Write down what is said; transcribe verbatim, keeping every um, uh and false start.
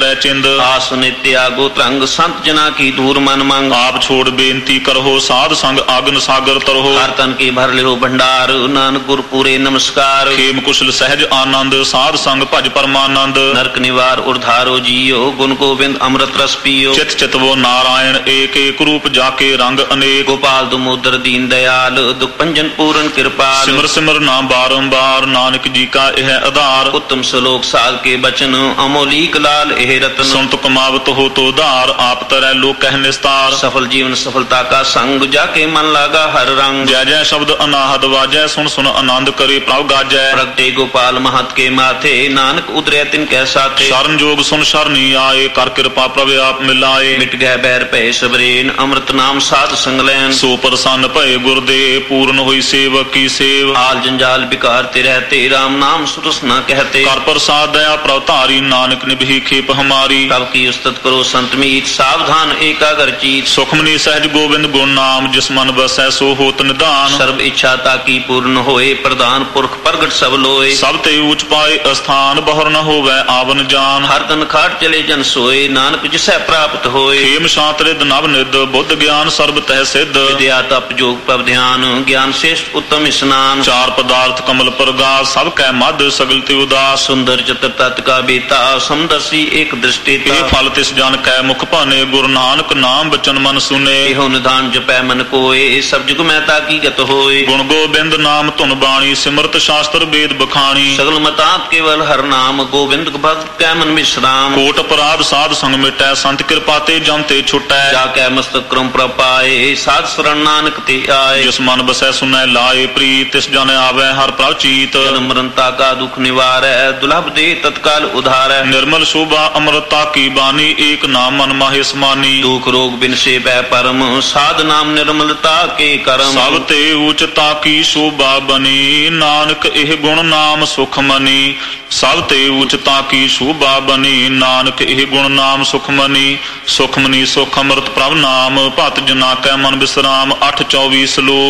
चिंद आस नित्य आगो तरंग संत जना की दूर मन मंग। आप छोड़ बेनती करहो साध संग आगन सागर तरहो। हर तन के भर लिहो भंडार नानक गुर पूरे नमस्कार। खेम कुशल सहज आनंद साध संग भज परमानंद। नरक निवार उर्धारो जियो गुण गोविंद अमृत रस पियो। चित चितवो नारायण एक एक रूप जाके रंग अनेक। गोपाल दुमोदर दीन दयाल दुख भंजन पूर्ण कृपाल। सिमर सिमर नाम बारंबार नानक जी का यह आधार। उत्तम श्लोक साध के बचन अमोलीक लाल रतन। संत कमावत हो तो उधार आप तरह लोक कह निस्तार। सफल जीवन सफलता का संग जाके मन लागा हर रंग। जय जय शब्द अनाहद वाजय सुन सुन आनंद करे प्रभ गाजय। प्रगटे गोपाल महत के माथे नानक उतरे तिन कैसा थे। शरण जोग सुन शरणी आए कर कृपा प्रभ आप मिलाए। मिट गए बैर भय सबरेन अमृत नाम साध संग लैन। सो प्रसन्न भय गुरुदेव पूर्ण हुई सेवक की सेव। आल जंजाल बिकारते रहते राम नाम सुरस न कहते। कर प्रसाद दया प्रवतारी नानक निभि खेप हमारी। कब की उस्तत करो संत मीत सावधान एकाग्र चीत। सुखमनी सहज गोविंद गुण नाम जिस मन बसै सो होत निदान। सर्व इच्छा ताकी पूर्ण होए प्रधान पुरख प्रगट सब लोए। सब ते ऊंच पाए स्थान बहुर न होवै आवन जान। हर तन खाट चले जन सोए नानक जिसै प्राप्त होए। खेम शांत रिद नव निद बुद्ध ज्ञान सर्व तह सिद्ध। विद्या तप जोग पव ध्यान ज्ञान श्रेष्ठ उत्तम स्नान। चार पदार्थ कमल प्रगास सब कै मद सगल ते उदास। सुंदर चतुर तत् का बेता समदर्शी एक दृष्टि। फल तिस जन कै मुख पाने गुरु नानक नाम बचन मन सुने। एहो निधान जपै मन कोय सब जुग में ताकी गत होय। गुण गोबिंद नाम धुन बाणी सिमरत शास्त्र वेद बखानी। सगल मतात केवल हर नाम गोविंद भक्त कै मन विश्राम। कोट अपराध साध संग मिटै संत कृपा ते जन ते छुटै। जाकै मस्तक क्रम प्रपाए साध शरण नानक ते आए। जिस मन बसै सुनै लाए प्रीत तिस जन आवे हर प्रभ चीत। जन्म मरनता का दुख निवारै दुर्लभ दे तत्काल उधारै। निर्मल शोभा अमृता की बानी एक नाम मन माहे समानी। दुख रोग बिन से वै परम साध नाम निर्मलता के करम। सब ते उचता की शोभा बनी नानक एह गुण नाम सुख मनी। सब ते उचता की शोभा बनी नानक एह गुण नाम सुख मनी। सुख मनी सुख अमृत प्रभ नाम भत जना कै मन विश्राम। अठ चौबीस लोक